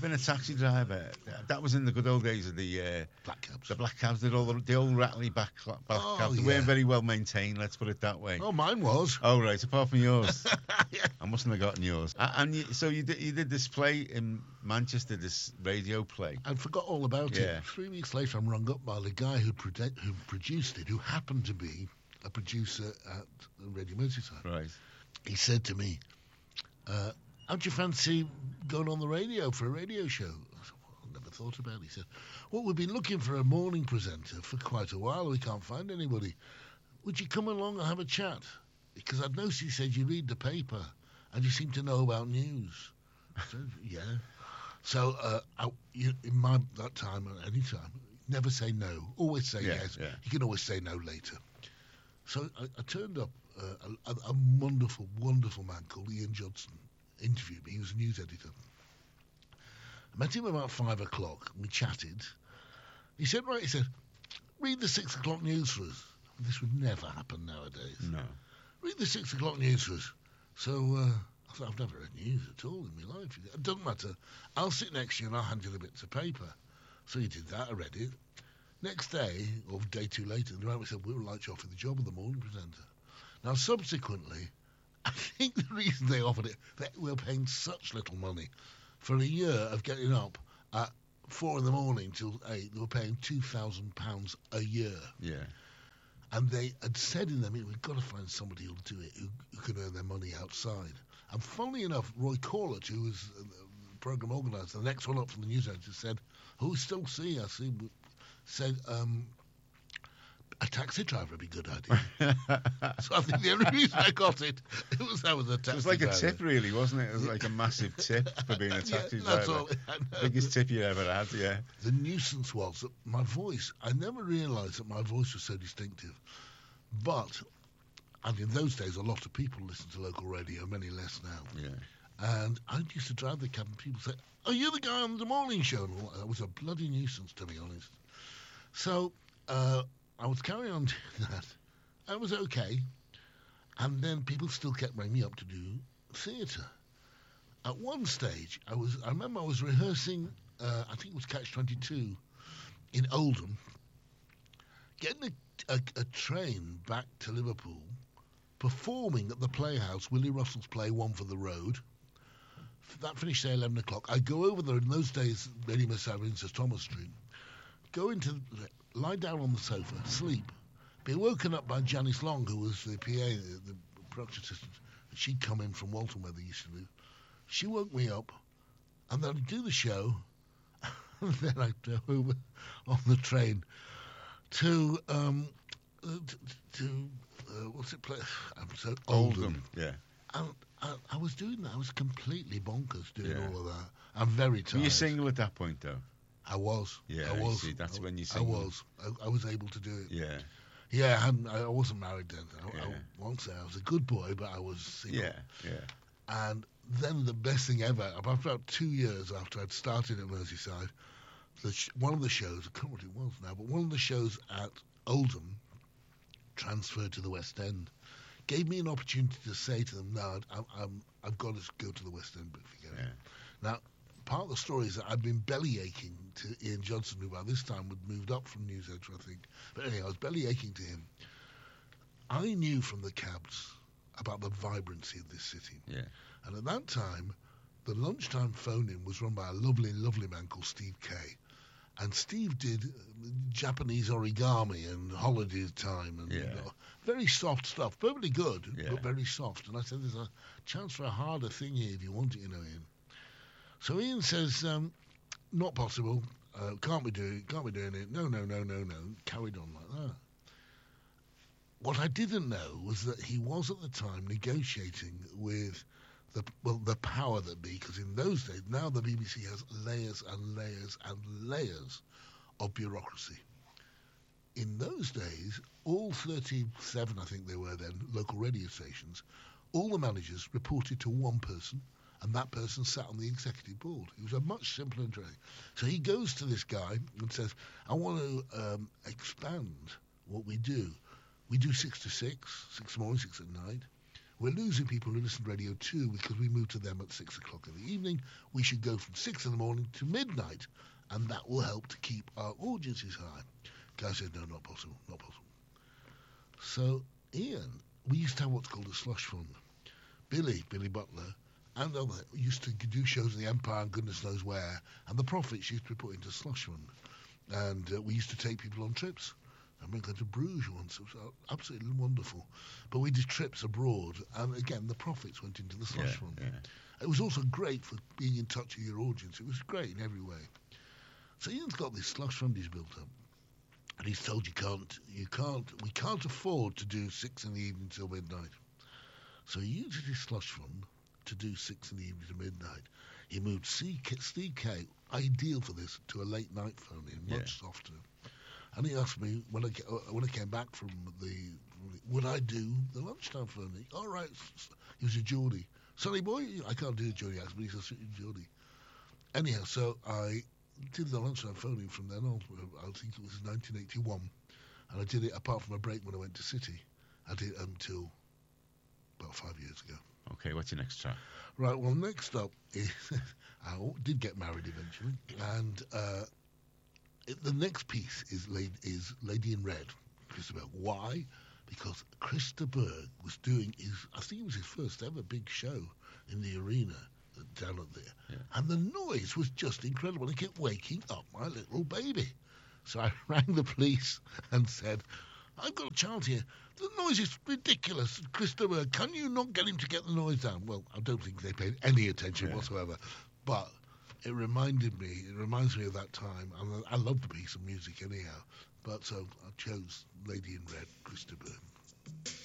been a taxi driver, that was in the good old days of the Black cabs. The black cabs did all the old rattly back cabs. They weren't very well maintained, let's put it that way. Oh, mine was. Oh, right, apart from yours. Yeah. I mustn't have gotten yours. So you did this play in Manchester, this radio play. I forgot all about it. 3 weeks later, I'm rung up by the guy who produced it, who happened to be a producer at Radio Merseyside. Right. He said to me, how'd you fancy going on the radio for a radio show? I said, well, I never thought about it. He said, well, we've been looking for a morning presenter for quite a while. We can't find anybody. Would you come along and have a chat? Because I'd noticed, he said, you read the paper and you seem to know about news. I said, yeah. So in that time, at any time, never say no. Always say yes. Yeah. You can always say no later. So I turned up. A wonderful, wonderful man called Ian Judson interviewed me. He was a news editor. I met him about 5 o'clock. We chatted. He said, read the 6 o'clock news for us. This would never happen nowadays. No. Read the 6 o'clock news for us. So I thought, I've never read news at all in my life. It doesn't matter. I'll sit next to you and I'll hand you the bits of paper. So he did that. I read it. Next day, or day 2 later, the man said, we'll light you off for the job of the morning presenter. Now, subsequently, I think the reason they offered it, they were paying such little money. For a year of getting up at 4 in the morning till 8, they were paying £2,000 a year. Yeah. And they had said in them, we've got to find somebody who'll do it, who can earn their money outside. And funnily enough, Roy Corlett, who was the programme organiser, the next one up from the news editor, said, still see, said, a taxi driver would be a good idea. So I think the only reason I got it was I was a taxi driver. It was like a tip, really, wasn't it? It was like a massive tip for being a taxi driver. That's all. Biggest tip you ever had, yeah. The nuisance was that my voice, I never realised that my voice was so distinctive. But, and in those days, a lot of people listened to local radio, many less now. Yeah. And I used to drive the cab and people say, are you the guy on the morning show? And that was a bloody nuisance, to be honest. So, I was carrying on doing that. I was okay. And then people still kept ringing me up to do theatre. At one stage, I remember I was rehearsing, I think it was Catch-22 in Oldham, getting a train back to Liverpool, performing at the Playhouse, Willie Russell's play, One for the Road. That finished at 11 o'clock. I go over there, in those days, Radio Merseyside, St Thomas Street, lie down on the sofa, sleep, be woken up by Janice Long, who was the PA, the production assistant. She'd come in from Walton, where they used to live. She woke me up, and then I'd do the show, and then I'd go over on the train to what's it? I'm so Oldham. Yeah. And I was doing that. I was completely bonkers doing all of that. I'm very tired. Were you single at that point, though? I was. Yeah, I was. See, that's when you single. I was able to do it. Yeah. Yeah, I wasn't married then. I won't say I was a good boy, but I was single. Yeah. And then the best thing ever, about 2 years after I'd started at Merseyside, one of the shows, I can't remember what it was now, but one of the shows at Oldham transferred to the West End. Gave me an opportunity to say to them, no, I've got to go to the West End, but forget it. Now, part of the story is that I've been belly aching to Ian Johnson, who by this time had moved up from news editor, I think. But anyway, I was belly aching to him. I knew from the cabs about the vibrancy of this city. Yeah. And at that time, the lunchtime phone-in was run by a lovely, lovely man called Steve Kay. And Steve did Japanese origami and holiday time and very soft stuff, perfectly good, but very soft. And I said, there's a chance for a harder thing here if you want it, Ian. So Ian says, not possible, can't be doing it, no, carried on like that. What I didn't know was that he was at the time negotiating with the power that be, because in those days, now the BBC has layers and layers and layers of bureaucracy. In those days, all 37, I think they were then, local radio stations, all the managers reported to one person, and that person sat on the executive board. It was a much simpler training. So he goes to this guy and says, I want to expand what we do. We do 6 to 6, 6 in the morning, 6 at night. We're losing people who listen to radio too because we moved to them at 6 o'clock in the evening. We should go from 6 in the morning to midnight, and that will help to keep our audiences high. Guy said, no, not possible, not possible. So, Ian, we used to have what's called a slush fund. Billy Butler, and other used to do shows in the Empire and goodness knows where, and the profits used to be put into slush fund. And we used to take people on trips. I remember going to Bruges once. It was absolutely wonderful. But we did trips abroad, and again, the profits went into the slush fund. Yeah. It was also great for being in touch with your audience. It was great in every way. So Ian's got this slush fund he's built up, and he's told we can't afford to do 6 in the evening till midnight. So he uses his slush fund to do 6 in the evening to midnight. He moved Steve K, ideal for this, to a late night phone-in, much softer. And he asked me when I came back from would I do the lunchtime phone-in? All right, he was a Geordie. Sonny boy, I can't do a Geordie accent, but he's a Geordie. Anyhow, so I did the lunchtime phone-in from then on. I think it was 1981, and I did it apart from a break when I went to City. I did it until about 5 years ago. Okay, what's your next track? Right, well, next up is I did get married eventually, and the next piece is Lady in Red, Chris de Burgh. Why? Because Chris de Burgh was doing I think it was his first ever big show in the arena down at there, and the noise was just incredible. It kept waking up my little baby. So I rang the police and said, I've got a child here. The noise is ridiculous. Chris de Burgh, can you not get him to get the noise down? Well, I don't think they paid any attention whatsoever. But it reminds me of that time. I love the piece of music anyhow. But so I chose Lady in Red, Chris de Burgh.